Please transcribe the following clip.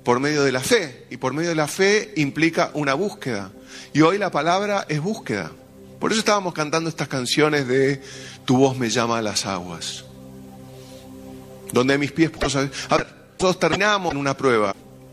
por medio de la fe. Y por medio de la fe implica una búsqueda. Y hoy la palabra es búsqueda. Por eso estábamos cantando estas canciones de Tu voz me llama a las aguas. Donde mis pies... A ver, todos terminamos en una prueba.